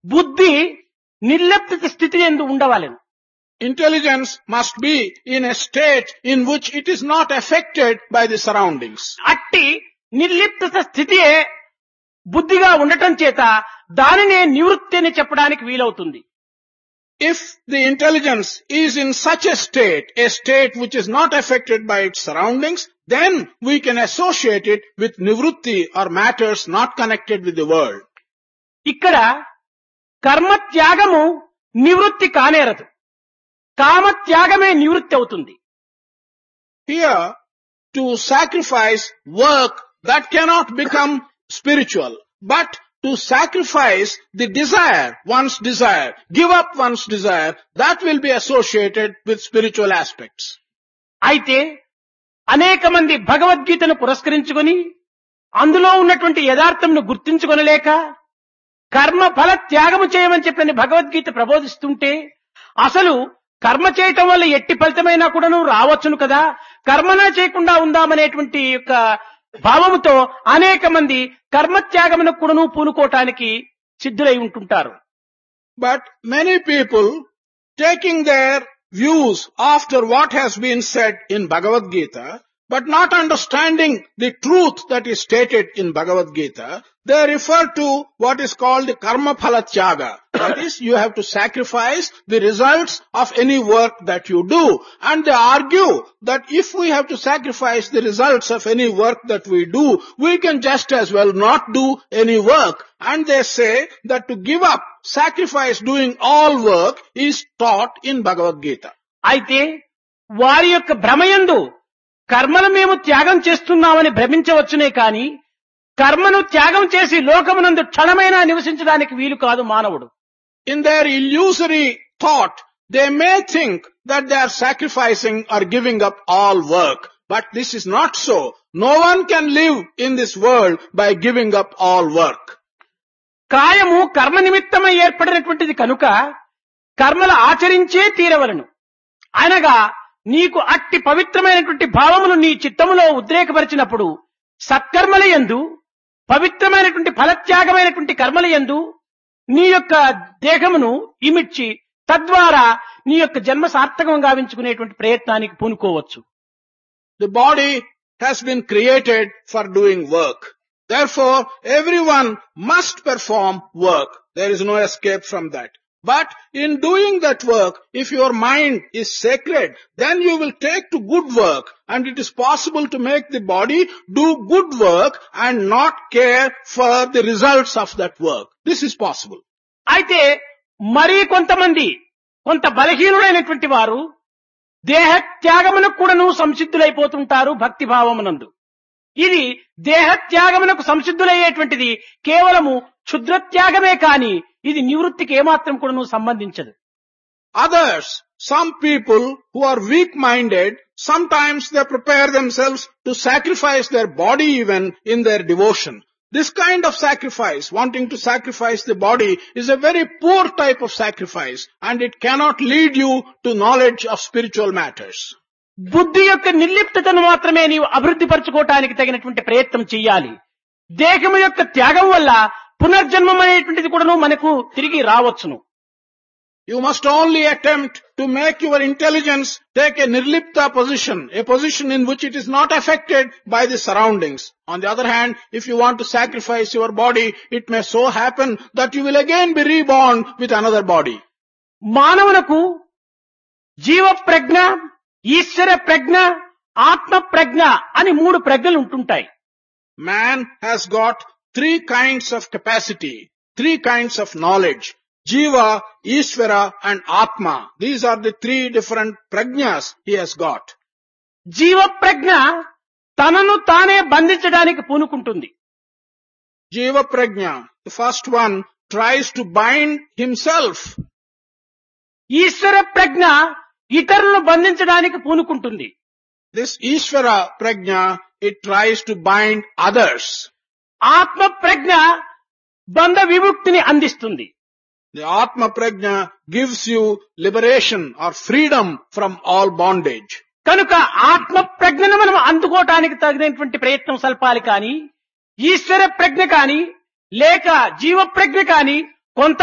బుద్ధి నిర్లిప్త స్థితి యందు ఉండవలెను. Intelligence must be in a state in which it is not affected by the surroundings. అట్టి నిర్లిప్త స్థితియే బుద్ధిగా ఉండటం చేత దానినే నివృత్తి అని చెప్పడానికి వీలవుతుంది. If the intelligence is in such a state which is not affected by its surroundings, then we can associate it with nivrutti or matters not connected with the world. ఇక్కడ కర్మ త్యాగము నివృత్తి కానేరదు, కామ త్యాగమే నివృత్తి అవుతుంది. Here, to sacrifice work that cannot become spiritual, but to sacrifice the desire, one's desire, give up one's desire, that will be associated with spiritual aspects. అయితే అనేక మంది భగవద్గీతను పురస్కరించుకొని అందులో ఉన్నటువంటి యథార్థంను గుర్తించుకొనలేక కర్మ ఫల త్యాగము చేయమని చెప్పని భగవద్గీత ప్రబోధిస్తుంటే అసలు కర్మ చేయటం వల్ల ఎట్టి ఫలితమైనా కూడాను రావచ్చును కదా, కర్మనా చేయకుండా ఉందామనేటువంటి యొక్క భావముతో అనేక మంది కర్మత్యాగమునకు కూడాను పూనుకోవటానికి సిద్ధులై ఉంటుంటారు. But many people, taking their views after what has been said in Bhagavad Gita, but not understanding the truth that is stated in Bhagavad Gita, they refer to what is called the karma phala tyaga. That is, you have to sacrifice the results of any work that you do. And they argue that if we have to sacrifice the results of any work that we do, we can just as well not do any work. And they say that to give up, sacrifice doing all work is taught in Bhagavad Gita. అయితే వారి యొక్క భ్రమయందు కర్మను మేము త్యాగం చేస్తున్నామని భ్రమించవచ్చునే కాని కర్మను త్యాగం చేసి లోకమునందు క్షణమైనా నివసించడానికి వీలు కాదు మానవుడు. In their illusory thought, they may think that they are sacrificing or giving up all work. But this is not so. No one can live in this world by giving up all work. కాయము కర్మ నిమిత్తమై ఏర్పడినటువంటిది కనుక కర్మలు ఆచరించే తీరవలను. అనగా నీకు అట్టి పవిత్రమైనటువంటి భావములు నీ చిత్తములో ఉద్రేకపరిచినప్పుడు సత్కర్మల యందు పవిత్రమైనటువంటి ఫలత్యాగమైనటువంటి కర్మల యందు నీ యొక్క దేహమును ఇమిడ్చి తద్వారా నీ యొక్క జన్మ సార్థకం గావించుకునేటువంటి ప్రయత్నానికి పూనుకోవచ్చు. The body has been created for doing work. Therefore, everyone must perform work. There is no escape from that. But in doing that work, if your mind is sacred, then you will take to good work, and it is possible to make the body do good work and not care for the results of that work. This is possible. అయితే మరీ కొంతమంది కొంత బలహీనులైనటువంటి వారు దేహ త్యాగమునకు కూడాను సంసిద్ధులైపోతుంటారు భక్తి భావమునందు. ఇది దేహ త్యాగమునకు సంసిద్ధులయ్యేటువంటిది కేవలము క్షుద్రత్యాగమే కాని ఇది నివృత్తికి ఏమాత్రం కూడాను సంబంధించదు. Others, some people who are weak-minded, sometimes they prepare themselves to sacrifice their body even in their devotion. This kind of sacrifice, wanting to sacrifice the body, is a very poor type of sacrifice, and it cannot lead you to knowledge of spiritual matters. బుద్ధి యొక్క నిర్లిప్తతను మాత్రమే నీవు అభివృద్ధి పరచుకోవటానికి తగినటువంటి ప్రయత్నం చెయ్యాలి. దేహము యొక్క త్యాగం వల్ల పునర్జన్మం అనేటువంటిది కూడాను మనకు తిరిగి రావచ్చును. You must only attempt to make your intelligence take a nirlipta position, a position in which it is not affected by the surroundings. On the other hand, if you want to sacrifice your body, it may so happen that you will again be reborn with another body. మానవునకు జీవ ప్రజ్ఞ, ఈశ్వర ప్రజ్ఞ, ఆత్మ ప్రజ్ఞ అని 3 ప్రజ్ఞలు ఉంటుంటాయి. Man has got 3 kinds of capacity, 3 kinds of knowledge. Jiva, Ishvara and Atma. These are the 3 different prajnas he has got. జీవ ప్రజ్ఞ తనను తానే బంధించడానికి పూనుకుంటుంది. Jiva prajna, the first one, tries to bind himself. ఈశ్వర ప్రజ్ఞ ఇతరులను బంధించడానికి పూనుకుంటుంది. This Ishvara prajna, it tries to bind others. ఆత్మ ప్రజ్ఞ బంధ విముక్తిని అందిస్తుంది. The Atma Prajna gives you liberation or freedom from all bondage. కనుక ఆత్మ ప్రజ్ఞను మనం అందుకోవటానికి తగినటువంటి ప్రయత్నం సల్పాలి కానీ ఈశ్వర ప్రజ్ఞ కానీ లేక జీవ ప్రజ్ఞ కానీ కొంత